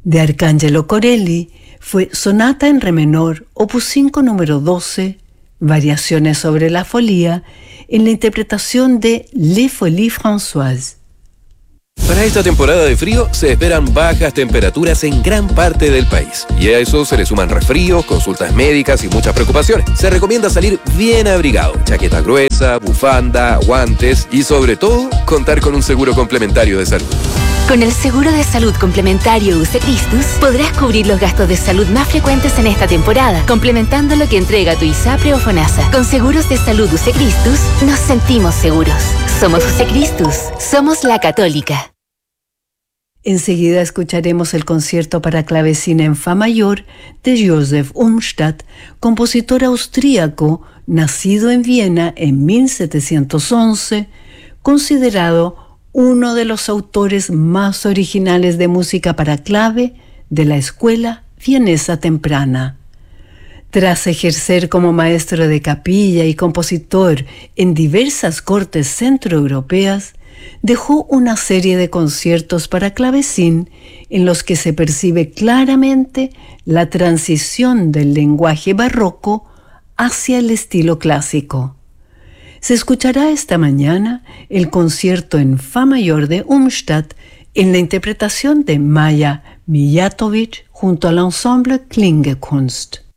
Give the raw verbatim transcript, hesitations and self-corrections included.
de Arcangelo Corelli fue Sonata en Re menor, opus cinco número doce, Variaciones sobre la folía, en la interpretación de Les Folies Françoises. Para esta temporada de frío se esperan bajas temperaturas en gran parte del país. Y a eso se le suman resfríos, consultas médicas y muchas preocupaciones. Se recomienda salir bien abrigado, chaqueta gruesa, bufanda, guantes y sobre todo contar con un seguro complementario de salud. Con el seguro de salud complementario U C Christus podrás cubrir los gastos de salud más frecuentes en esta temporada, complementando lo que entrega tu ISAPRE o FONASA. Con seguros de salud U C Christus nos sentimos seguros. Somos U C Christus, somos la Católica. Enseguida escucharemos el concierto para clavecín en fa mayor de Joseph Umstadt, compositor austríaco nacido en Viena en mil setecientos once, considerado uno de los autores más originales de música para clave de la escuela vienesa temprana. Tras ejercer como maestro de capilla y compositor en diversas cortes centroeuropeas, dejó una serie de conciertos para clavecín en los que se percibe claramente la transición del lenguaje barroco hacia el estilo clásico. Se escuchará esta mañana el concierto en fa mayor de Umstadt en la interpretación de Maja Mijatović junto al ensemble Klingekunst.